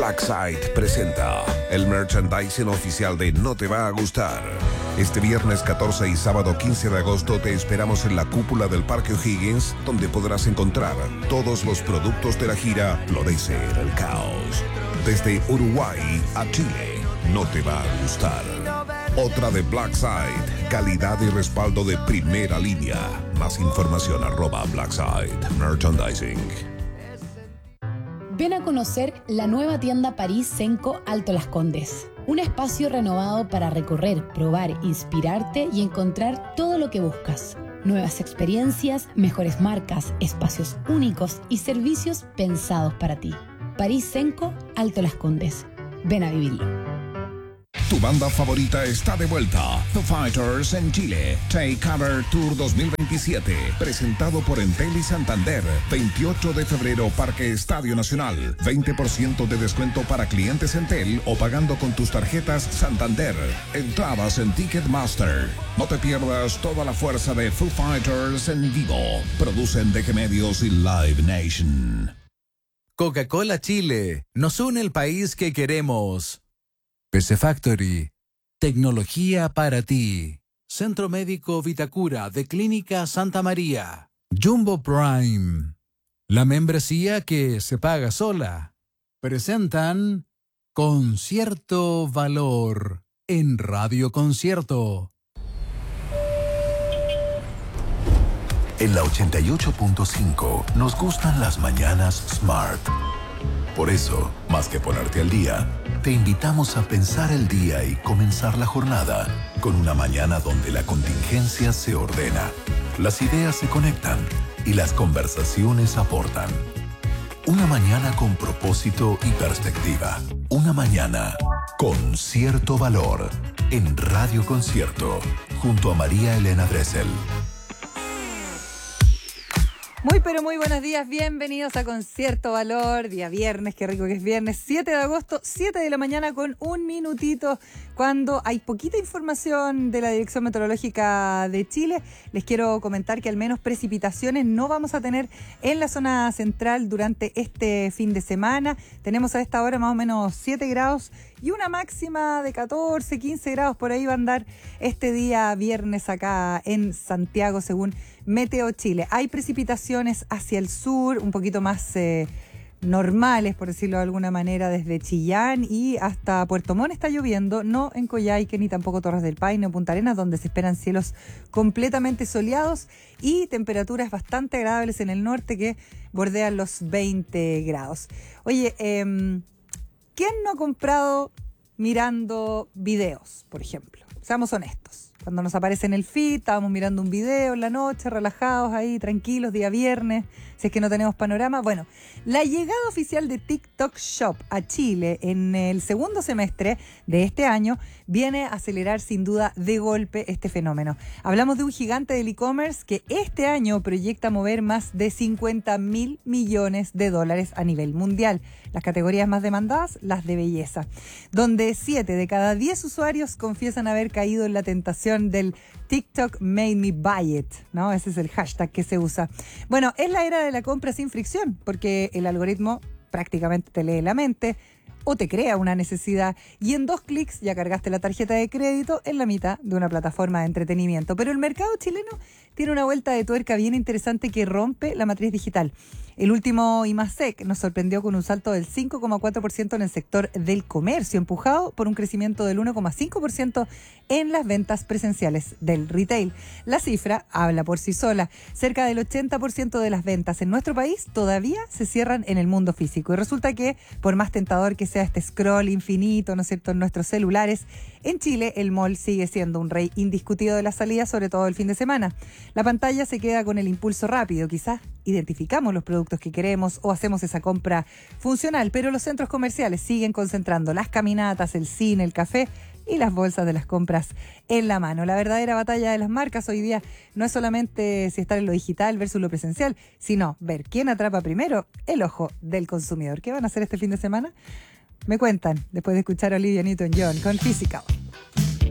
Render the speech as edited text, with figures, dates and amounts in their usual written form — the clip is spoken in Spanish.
Blackside presenta el merchandising oficial de No Te Va a Gustar. Este viernes 14 y sábado 15 de agosto te esperamos en la cúpula del Parque O'Higgins, donde podrás encontrar todos los productos de la gira Florece el Caos. Desde Uruguay a Chile, No Te Va a Gustar. Otra de Blackside, calidad y respaldo de primera línea. Más información @Blackside Merchandising. Ven a conocer la nueva tienda París Senco Alto Las Condes. Un espacio renovado para recorrer, probar, inspirarte y encontrar todo lo que buscas. Nuevas experiencias, mejores marcas, espacios únicos y servicios pensados para ti. París Senco Alto Las Condes. Ven a vivirlo. Tu banda favorita está de vuelta. Foo Fighters en Chile. Takeover Tour 2027. Presentado por Entel y Santander. 28 de febrero, Parque Estadio Nacional. 20% de descuento para clientes Entel o pagando con tus tarjetas Santander. Entradas en Ticketmaster. No te pierdas toda la fuerza de Foo Fighters en vivo. Producen DG Medios y Live Nation. Coca-Cola Chile. Nos une el país que queremos. PC Factory, tecnología para ti. Centro Médico Vitacura de Clínica Santa María. Jumbo Prime, la membresía que se paga sola. Presentan Concierto Valor en Radio Concierto. En la 88.5 nos gustan las mañanas Smart. Por eso, más que ponerte al día, te invitamos a pensar el día y comenzar la jornada con una mañana donde la contingencia se ordena, las ideas se conectan y las conversaciones aportan. Una mañana con propósito y perspectiva. Una mañana con cierto valor en Radio Concierto, junto a María Elena Dressel. Muy pero muy buenos días, bienvenidos a Concierto Valor, día viernes, qué rico que es viernes, 7 de agosto, 7 de la mañana con un minutito, cuando hay poquita información de la Dirección Meteorológica de Chile. Les quiero comentar que al menos precipitaciones no vamos a tener en la zona central durante este fin de semana. Tenemos a esta hora más o menos 7 grados y una máxima de 14, 15 grados, por ahí va a andar este día viernes acá en Santiago, según Meteo Chile. Hay precipitaciones hacia el sur, un poquito más normales, por decirlo de alguna manera, desde Chillán y hasta Puerto Montt está lloviendo, no en Coyhaique ni tampoco Torres del Paine o Punta Arenas, donde se esperan cielos completamente soleados y temperaturas bastante agradables en el norte que bordean los 20 grados. Oye, ¿quién no ha comprado mirando videos, por ejemplo? Seamos honestos. Cuando nos aparece en el feed, estábamos mirando un video en la noche, relajados ahí, tranquilos, día viernes, si es que no tenemos panorama. Bueno, la llegada oficial de TikTok Shop a Chile en el segundo semestre de este año viene a acelerar sin duda de golpe este fenómeno. Hablamos de un gigante del e-commerce que este año proyecta mover más de $50.000 millones a nivel mundial. Las categorías más demandadas, las de belleza, donde 7 de cada 10 usuarios confiesan haber caído en la tentación del TikTok Made Me Buy It, ¿no? Ese es el hashtag que se usa. Bueno, es la era de la compra sin fricción, porque el algoritmo prácticamente te lee la mente o te crea una necesidad y en 2 clics ya cargaste la tarjeta de crédito en la mitad de una plataforma de entretenimiento. Pero el mercado chileno tiene una vuelta de tuerca bien interesante que rompe la matriz digital. El último IMASEC nos sorprendió con un salto del 5,4% en el sector del comercio, empujado por un crecimiento del 1,5% en las ventas presenciales del retail. La cifra habla por sí sola. Cerca del 80% de las ventas en nuestro país todavía se cierran en el mundo físico. Y resulta que, por más tentador que sea este scroll infinito, ¿no es cierto?, en nuestros celulares, en Chile el mall sigue siendo un rey indiscutido de la salida, sobre todo el fin de semana. La pantalla se queda con el impulso rápido, quizás identificamos los productos que queremos o hacemos esa compra funcional, pero los centros comerciales siguen concentrando las caminatas, el cine, el café y las bolsas de las compras en la mano. La verdadera batalla de las marcas hoy día no es solamente si estar en lo digital versus lo presencial, sino ver quién atrapa primero el ojo del consumidor. ¿Qué van a hacer este fin de semana? Me cuentan después de escuchar a Olivia Newton-John con Physical.